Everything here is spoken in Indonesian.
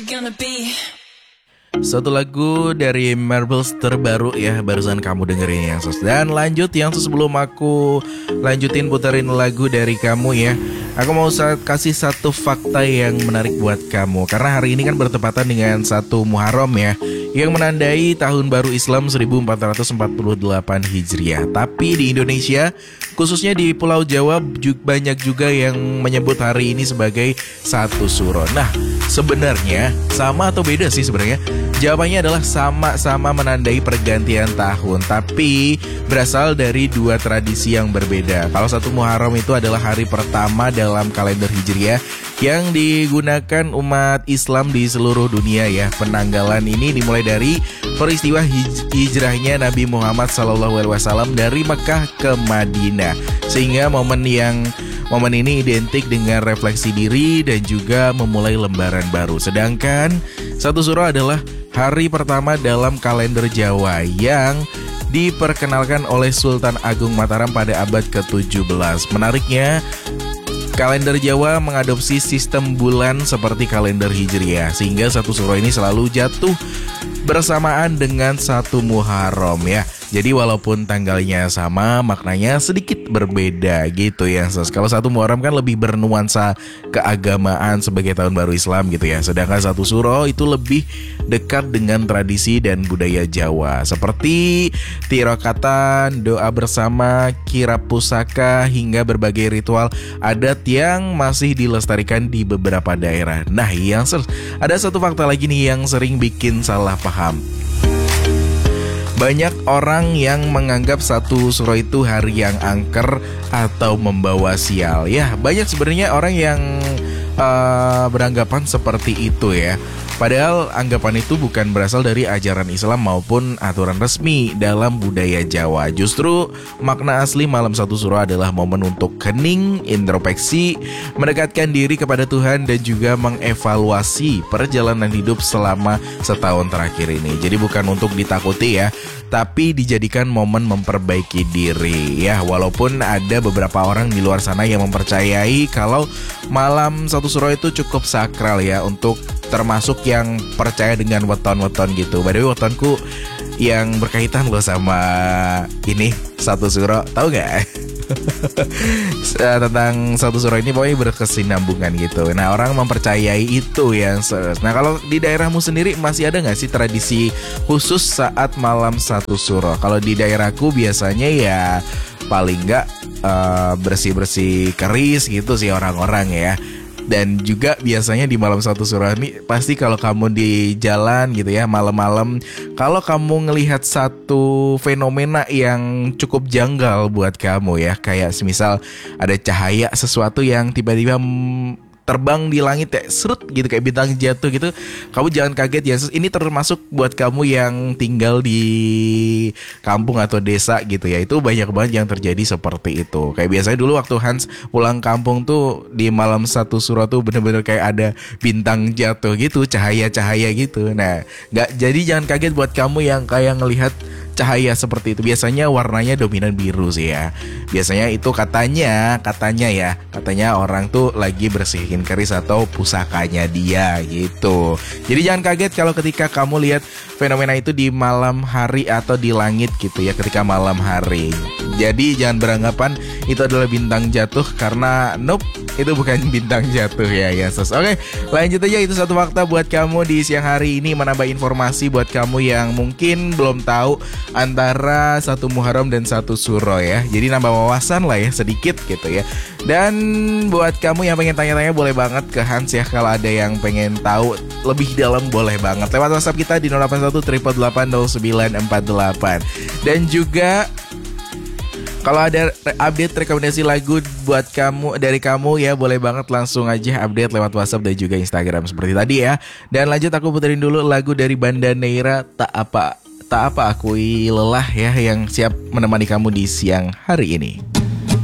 Gonna be Satu lagu dari Marbles terbaru ya, barusan kamu dengerin yang sus. Dan lanjut yang sus, sebelum aku lanjutin puterin lagu dari kamu ya, aku mau kasih satu fakta yang menarik buat kamu. Karena hari ini kan bertepatan dengan 1 Muharram ya, yang menandai tahun baru Islam 1448 Hijriah. Tapi di Indonesia, khususnya di Pulau Jawa, banyak juga yang menyebut hari ini sebagai 1 Suro. Nah, sebenarnya sama atau beda sih sebenarnya? Jawabannya adalah sama-sama menandai pergantian tahun, tapi berasal dari 2 tradisi yang berbeda. Kalau 1 Muharram itu adalah hari pertama dalam kalender Hijriah yang digunakan umat Islam di seluruh dunia ya. Penanggalan ini dimulai dari peristiwa hijrahnya Nabi Muhammad SAW dari Mekah ke Madinah, sehingga momen ini identik dengan refleksi diri dan juga memulai lembaran baru. Sedangkan 1 Suro adalah hari pertama dalam kalender Jawa yang diperkenalkan oleh Sultan Agung Mataram pada abad ke-17. Menariknya, kalender Jawa mengadopsi sistem bulan seperti kalender Hijriah, sehingga 1 Suro ini selalu jatuh bersamaan dengan 1 Muharram ya. Jadi walaupun tanggalnya sama, maknanya sedikit berbeda gitu ya. Kalau 1 Muharram kan lebih bernuansa keagamaan sebagai tahun baru Islam gitu ya. Sedangkan 1 Suro itu lebih dekat dengan tradisi dan budaya Jawa, seperti tirokatan, doa bersama, kirap pusaka, hingga berbagai ritual adat yang masih dilestarikan di beberapa daerah. Nah, ada satu fakta lagi nih yang sering bikin salah paham. Banyak orang yang menganggap 1 Suro itu hari yang angker atau membawa sial. Ya, banyak sebenarnya orang yang beranggapan seperti itu ya. Padahal anggapan itu bukan berasal dari ajaran Islam maupun aturan resmi dalam budaya Jawa. Justru makna asli malam 1 Suro adalah momen untuk hening, introspeksi, mendekatkan diri kepada Tuhan dan juga mengevaluasi perjalanan hidup selama setahun terakhir ini. Jadi bukan untuk ditakuti ya, tapi dijadikan momen memperbaiki diri ya. Walaupun ada beberapa orang di luar sana yang mempercayai kalau malam 1 Suro itu cukup sakral ya, untuk termasuk yang percaya dengan weton-weton gitu. By the way, wetonku yang berkaitan loh sama ini 1 Suro, tahu gak? Tentang 1 Suro ini pokoknya berkesinambungan gitu. Nah, orang mempercayai itu yang Nah, kalau di daerahmu sendiri masih ada gak sih tradisi khusus saat malam 1 Suro? Kalau di daerahku biasanya ya paling gak bersih-bersih keris gitu sih orang-orang ya. Dan juga biasanya di malam 1 Suro ini pasti kalau kamu di jalan gitu ya malam-malam, kalau kamu ngelihat satu fenomena yang cukup janggal buat kamu ya, kayak semisal ada cahaya sesuatu yang tiba-tiba terbang di langit ya, serut gitu kayak bintang jatuh gitu, kamu jangan kaget ya. Ini termasuk buat kamu yang tinggal di kampung atau desa gitu ya, itu banyak banget yang terjadi seperti itu. Kayak biasanya dulu waktu Hans pulang kampung tuh di malam 1 Suro tuh bener-bener kayak ada bintang jatuh gitu, cahaya-cahaya gitu. Nah, jadi jangan kaget buat kamu yang kayak ngelihat cahaya seperti itu. Biasanya warnanya dominan biru sih ya. Biasanya itu katanya orang tuh lagi bersihin keris atau pusakanya dia gitu. Jadi jangan kaget kalau ketika kamu lihat fenomena itu di malam hari atau di langit gitu ya, ketika malam hari. Jadi jangan beranggapan itu adalah bintang jatuh, karena nope, itu bukan bintang jatuh ya. Oke, lanjut aja. Itu satu fakta buat kamu di siang hari ini, menambah informasi buat kamu yang mungkin belum tahu antara 1 Muharram dan 1 Suro ya. Jadi nambah wawasan lah ya sedikit gitu ya. Dan buat kamu yang pengen tanya-tanya boleh banget ke Hans ya. Kalau ada yang pengen tahu lebih dalam boleh banget lewat WhatsApp kita di 081 888 0948. Dan juga kalau ada update rekomendasi lagu buat kamu dari kamu ya, boleh banget langsung aja update lewat WhatsApp dan juga Instagram seperti tadi ya. Dan lanjut aku puterin dulu lagu dari Banda Neira, Tak Apa Akui Lelah ya, yang siap menemani kamu di siang hari ini.